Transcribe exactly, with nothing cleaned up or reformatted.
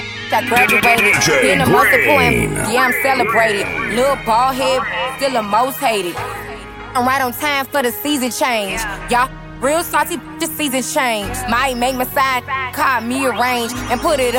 I graduated. Being the most important, yeah, I'm celebrated. Little bald head, still the most hated. I'm right on time for the season change. Y'all real salty, the season change. Might make my side, call me arrange and put it up.